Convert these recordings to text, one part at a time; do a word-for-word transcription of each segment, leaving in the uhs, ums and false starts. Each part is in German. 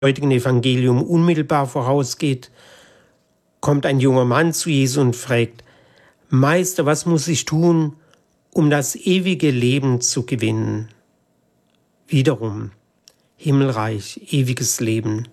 heutigen Evangelium unmittelbar vorausgeht, kommt ein junger Mann zu Jesus und fragt: Meister, was muss ich tun, um das ewige Leben zu gewinnen? Wiederum Himmelreich, ewiges Leben.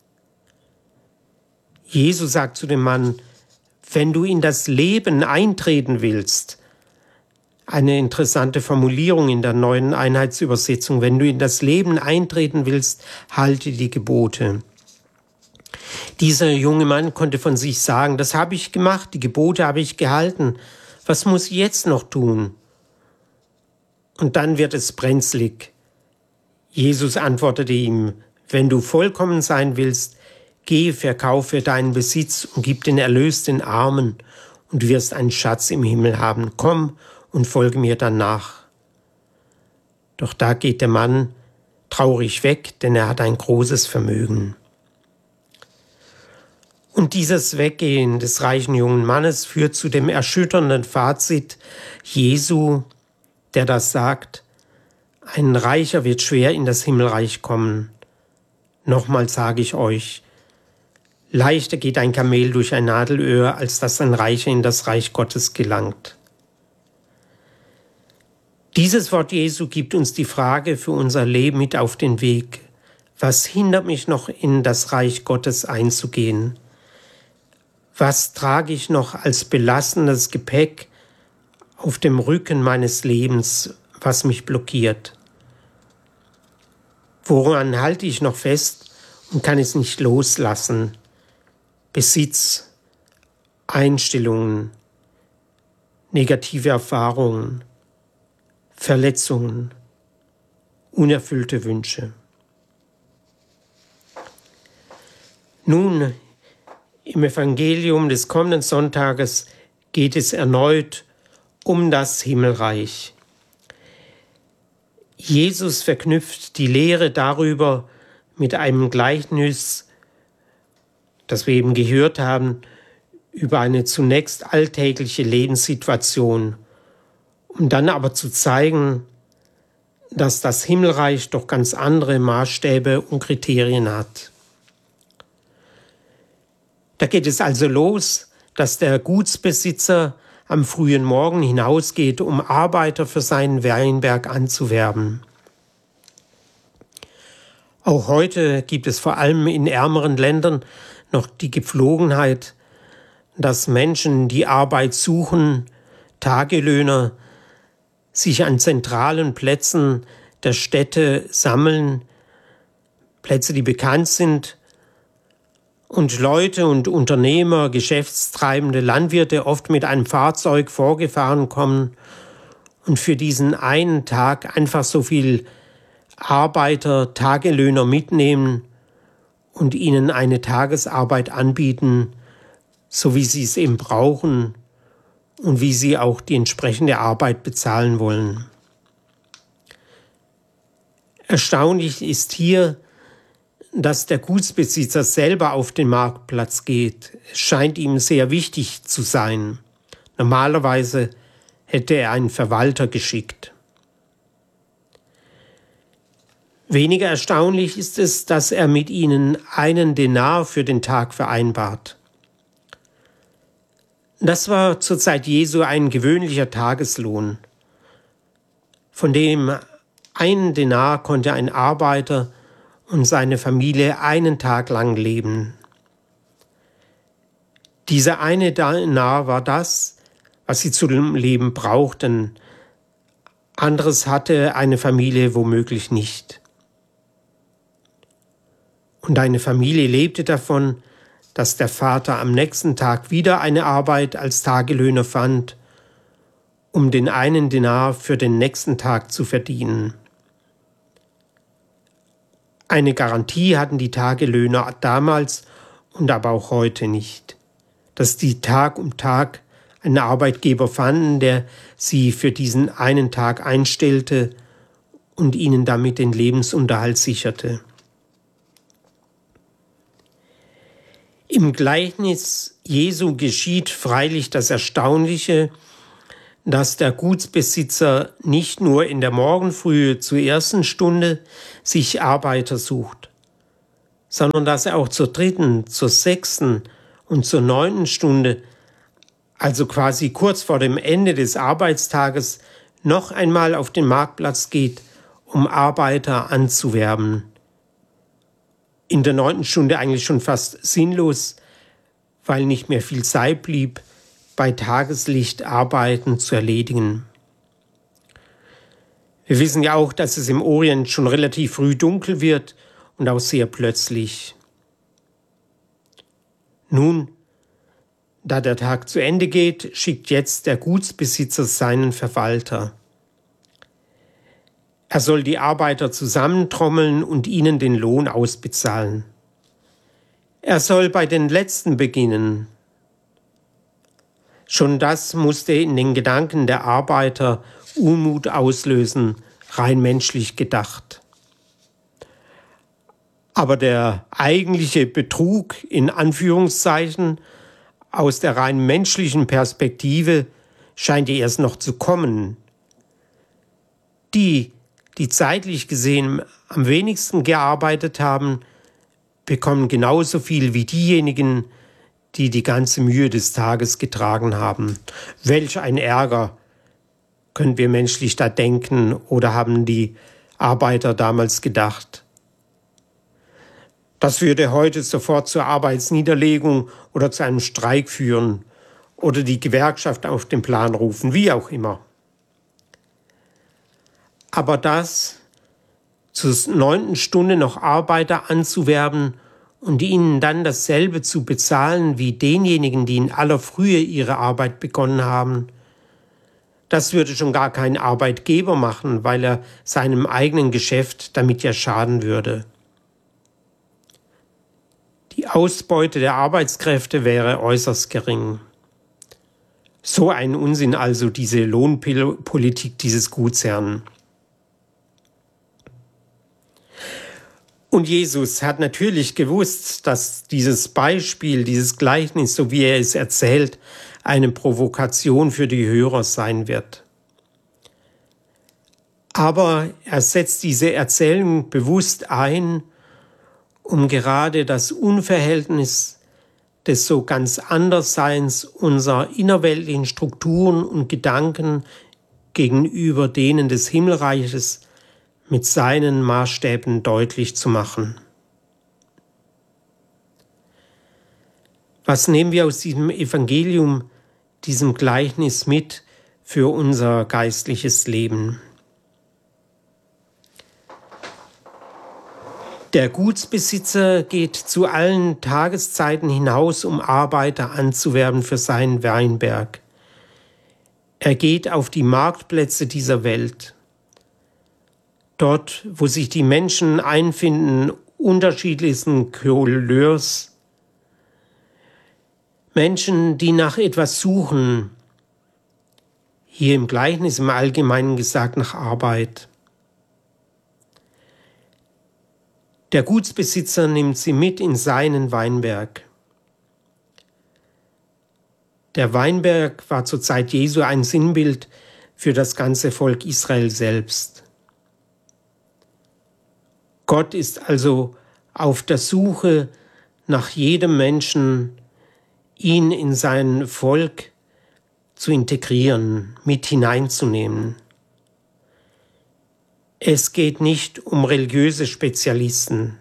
Jesus sagt zu dem Mann: Wenn du in das Leben eintreten willst, eine interessante Formulierung in der neuen Einheitsübersetzung, wenn du in das Leben eintreten willst, halte die Gebote. Dieser junge Mann konnte von sich sagen: Das habe ich gemacht, die Gebote habe ich gehalten. Was muss ich jetzt noch tun? Und dann wird es brenzlig. Jesus antwortete ihm: Wenn du vollkommen sein willst, geh, verkaufe deinen Besitz und gib den Erlös den Armen, und du wirst einen Schatz im Himmel haben. Komm und folge mir dann nach. Doch da geht der Mann traurig weg, denn er hat ein großes Vermögen. Und dieses Weggehen des reichen jungen Mannes führt zu dem erschütternden Fazit Jesu, der das sagt: Ein Reicher wird schwer in das Himmelreich kommen. Nochmal sage ich euch, leichter geht ein Kamel durch ein Nadelöhr, als dass ein Reicher in das Reich Gottes gelangt. Dieses Wort Jesu gibt uns die Frage für unser Leben mit auf den Weg: Was hindert mich noch, in das Reich Gottes einzugehen? Was trage ich noch als belastendes Gepäck auf dem Rücken meines Lebens, was mich blockiert? Woran halte ich noch fest und kann es nicht loslassen? Besitz, Einstellungen, negative Erfahrungen, Verletzungen, unerfüllte Wünsche. Nun, im Evangelium des kommenden Sonntages geht es erneut um das Himmelreich. Jesus verknüpft die Lehre darüber mit einem Gleichnis, das wir eben gehört haben, über eine zunächst alltägliche Lebenssituation, um dann aber zu zeigen, dass das Himmelreich doch ganz andere Maßstäbe und Kriterien hat. Da geht es also los, dass der Gutsbesitzer am frühen Morgen hinausgeht, um Arbeiter für seinen Weinberg anzuwerben. Auch heute gibt es vor allem in ärmeren Ländern noch die Gepflogenheit, dass Menschen, die Arbeit suchen, Tagelöhner, sich an zentralen Plätzen der Städte sammeln, Plätze, die bekannt sind, und Leute und Unternehmer, Geschäftstreibende, Landwirte oft mit einem Fahrzeug vorgefahren kommen und für diesen einen Tag einfach so viel Arbeiter, Tagelöhner mitnehmen und ihnen eine Tagesarbeit anbieten, so wie sie es eben brauchen und wie sie auch die entsprechende Arbeit bezahlen wollen. Erstaunlich ist hier, dass der Gutsbesitzer selber auf den Marktplatz geht. Es scheint ihm sehr wichtig zu sein. Normalerweise hätte er einen Verwalter geschickt. Weniger erstaunlich ist es, dass er mit ihnen einen Denar für den Tag vereinbart. Das war zur Zeit Jesu ein gewöhnlicher Tageslohn. Von dem einen Denar konnte ein Arbeiter und seine Familie einen Tag lang leben. Dieser eine Denar war das, was sie zum Leben brauchten. Anderes hatte eine Familie womöglich nicht. Und eine Familie lebte davon, dass der Vater am nächsten Tag wieder eine Arbeit als Tagelöhner fand, um den einen Denar für den nächsten Tag zu verdienen. Eine Garantie hatten die Tagelöhner damals und aber auch heute nicht, dass die Tag um Tag einen Arbeitgeber fanden, der sie für diesen einen Tag einstellte und ihnen damit den Lebensunterhalt sicherte. Im Gleichnis Jesu geschieht freilich das Erstaunliche, dass der Gutsbesitzer nicht nur in der Morgenfrühe zur ersten Stunde sich Arbeiter sucht, sondern dass er auch zur dritten, zur sechsten und zur neunten Stunde, also quasi kurz vor dem Ende des Arbeitstages, noch einmal auf den Marktplatz geht, um Arbeiter anzuwerben. In der neunten Stunde eigentlich schon fast sinnlos, weil nicht mehr viel Zeit blieb, bei Tageslicht Arbeiten zu erledigen. Wir wissen ja auch, dass es im Orient schon relativ früh dunkel wird und auch sehr plötzlich. Nun, da der Tag zu Ende geht, schickt jetzt der Gutsbesitzer seinen Verwalter. Er soll die Arbeiter zusammentrommeln und ihnen den Lohn ausbezahlen. Er soll bei den Letzten beginnen. Schon das musste in den Gedanken der Arbeiter Unmut auslösen, rein menschlich gedacht. Aber der eigentliche Betrug in Anführungszeichen aus der rein menschlichen Perspektive scheint ja erst noch zu kommen. Die, die zeitlich gesehen am wenigsten gearbeitet haben, bekommen genauso viel wie diejenigen, die die ganze Mühe des Tages getragen haben. Welch ein Ärger, können wir menschlich da denken, oder haben die Arbeiter damals gedacht. Das würde heute sofort zur Arbeitsniederlegung oder zu einem Streik führen oder die Gewerkschaft auf den Plan rufen, wie auch immer. Aber das, zur neunten Stunde noch Arbeiter anzuwerben und ihnen dann dasselbe zu bezahlen wie denjenigen, die in aller Frühe ihre Arbeit begonnen haben, das würde schon gar kein Arbeitgeber machen, weil er seinem eigenen Geschäft damit ja schaden würde. Die Ausbeute der Arbeitskräfte wäre äußerst gering. So ein Unsinn also diese Lohnpolitik dieses Gutsherrn. Und Jesus hat natürlich gewusst, dass dieses Beispiel, dieses Gleichnis, so wie er es erzählt, eine Provokation für die Hörer sein wird. Aber er setzt diese Erzählung bewusst ein, um gerade das Unverhältnis des so ganz Andersseins unserer innerweltlichen Strukturen und Gedanken gegenüber denen des Himmelreiches mit seinen Maßstäben deutlich zu machen. Was nehmen wir aus diesem Evangelium, diesem Gleichnis mit für unser geistliches Leben? Der Gutsbesitzer geht zu allen Tageszeiten hinaus, um Arbeiter anzuwerben für seinen Weinberg. Er geht auf die Marktplätze dieser Welt. Dort, wo sich die Menschen einfinden, unterschiedlichsten Couleurs, Menschen, die nach etwas suchen, hier im Gleichnis im Allgemeinen gesagt nach Arbeit. Der Gutsbesitzer nimmt sie mit in seinen Weinberg. Der Weinberg war zur Zeit Jesu ein Sinnbild für das ganze Volk Israel selbst. Gott ist also auf der Suche nach jedem Menschen, ihn in sein Volk zu integrieren, mit hineinzunehmen. Es geht nicht um religiöse Spezialisten.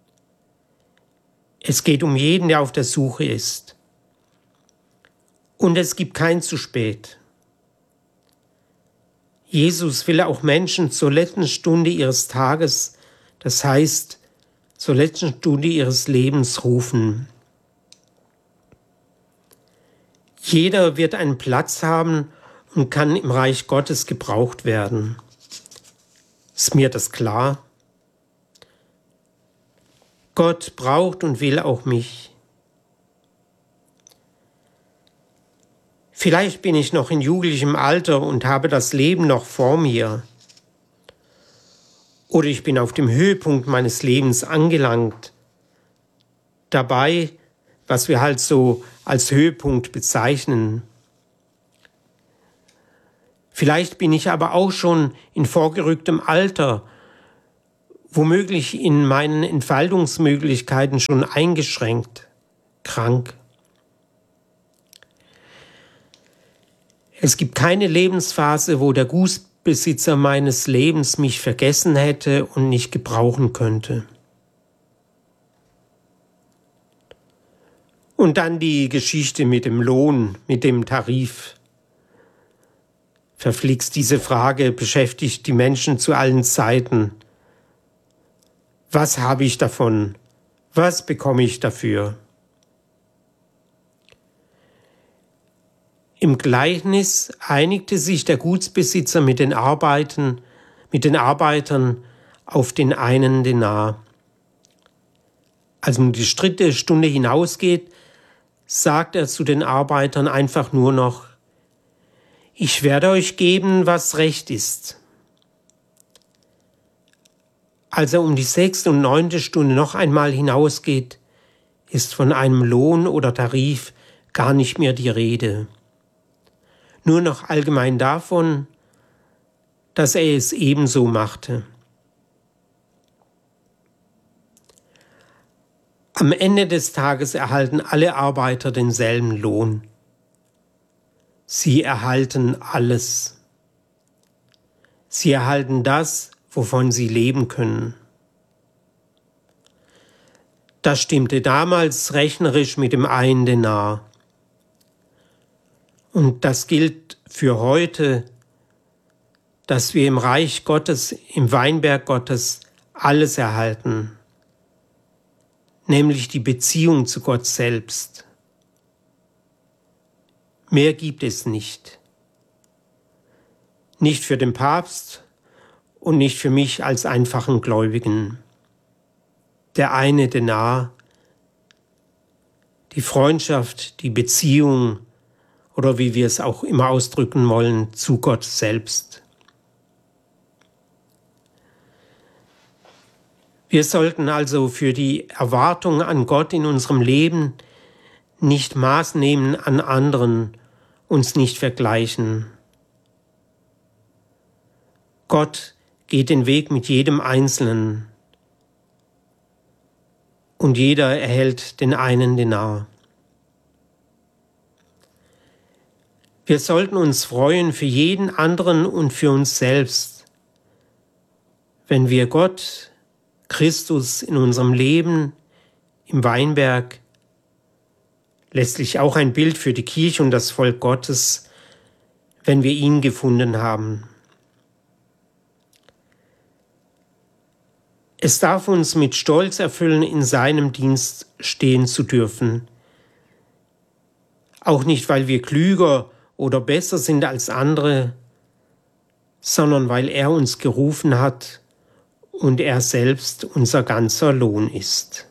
Es geht um jeden, der auf der Suche ist. Und es gibt kein zu spät. Jesus will auch Menschen zur letzten Stunde ihres Tages, das heißt zur letzten Stunde ihres Lebens rufen. Jeder wird einen Platz haben und kann im Reich Gottes gebraucht werden. Ist mir das klar? Gott braucht und will auch mich. Vielleicht bin ich noch in jugendlichem Alter und habe das Leben noch vor mir. Oder ich bin auf dem Höhepunkt meines Lebens angelangt. Dabei, was wir halt so als Höhepunkt bezeichnen. Vielleicht bin ich aber auch schon in vorgerücktem Alter, womöglich in meinen Entfaltungsmöglichkeiten schon eingeschränkt, krank. Es gibt keine Lebensphase, wo der Gutsbesitzer meines Lebens mich vergessen hätte und nicht gebrauchen könnte. Und dann die Geschichte mit dem Lohn, mit dem Tarif. Verflixt, diese Frage beschäftigt die Menschen zu allen Zeiten. Was habe ich davon? Was bekomme ich dafür? Im Gleichnis einigte sich der Gutsbesitzer mit den Arbeiten, mit den Arbeitern auf den einen Denar. Als um die dritte Stunde hinausgeht, sagt er zu den Arbeitern einfach nur noch: Ich werde euch geben, was recht ist. Als er um die sechste und neunte Stunde noch einmal hinausgeht, ist von einem Lohn oder Tarif gar nicht mehr die Rede. Nur noch allgemein davon, dass er es ebenso machte. Am Ende des Tages erhalten alle Arbeiter denselben Lohn. Sie erhalten alles. Sie erhalten das, wovon sie leben können. Das stimmte damals rechnerisch mit dem einen Denar. Und das gilt für heute, dass wir im Reich Gottes, im Weinberg Gottes alles erhalten, nämlich die Beziehung zu Gott selbst. Mehr gibt es nicht. Nicht für den Papst und nicht für mich als einfachen Gläubigen. Der eine Denar, die Freundschaft, die Beziehung oder wie wir es auch immer ausdrücken wollen, zu Gott selbst. Wir sollten also für die Erwartung an Gott in unserem Leben nicht Maß nehmen an anderen, uns nicht vergleichen. Gott geht den Weg mit jedem Einzelnen und jeder erhält den einen Denar. Wir sollten uns freuen für jeden anderen und für uns selbst, wenn wir Gott, Christus in unserem Leben, im Weinberg, letztlich auch ein Bild für die Kirche und das Volk Gottes, wenn wir ihn gefunden haben. Es darf uns mit Stolz erfüllen, in seinem Dienst stehen zu dürfen. Auch nicht, weil wir klüger oder besser sind als andere, sondern weil er uns gerufen hat und er selbst unser ganzer Lohn ist.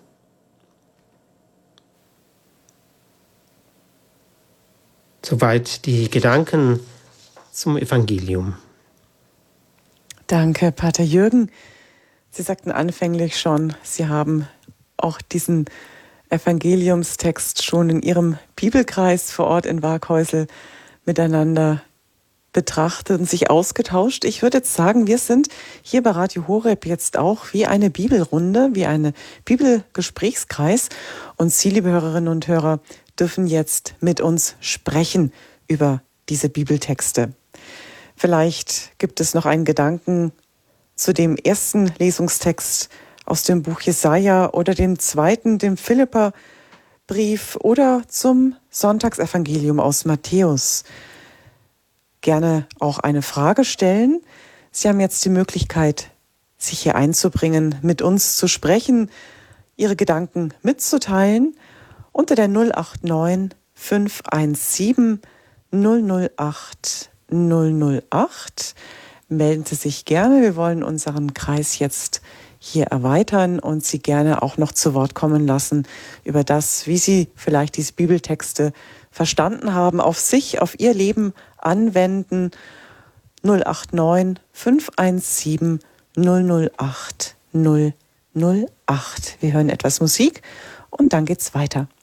Soweit die Gedanken zum Evangelium. Danke, Pater Jürgen. Sie sagten anfänglich schon, Sie haben auch diesen Evangeliumstext schon in Ihrem Bibelkreis vor Ort in Waaghäusel miteinander betrachtet und sich ausgetauscht. Ich würde jetzt sagen, wir sind hier bei Radio Horeb jetzt auch wie eine Bibelrunde, wie eine Bibelgesprächskreis. Und Sie, liebe Hörerinnen und Hörer, dürfen jetzt mit uns sprechen über diese Bibeltexte. Vielleicht gibt es noch einen Gedanken zu dem ersten Lesungstext aus dem Buch Jesaja oder dem zweiten, dem Philipperbrief oder zum Sonntagsevangelium aus Matthäus. Gerne auch eine Frage stellen. Sie haben jetzt die Möglichkeit, sich hier einzubringen, mit uns zu sprechen, Ihre Gedanken mitzuteilen unter der null acht neun fünf eins sieben null null acht null null acht. Melden Sie sich gerne. Wir wollen unseren Kreis jetzt hier erweitern und Sie gerne auch noch zu Wort kommen lassen über das, wie Sie vielleicht diese Bibeltexte verstanden haben, auf sich, auf Ihr Leben anwenden. null acht neun fünf eins sieben null null acht null null acht. Wir hören etwas Musik und dann geht's weiter.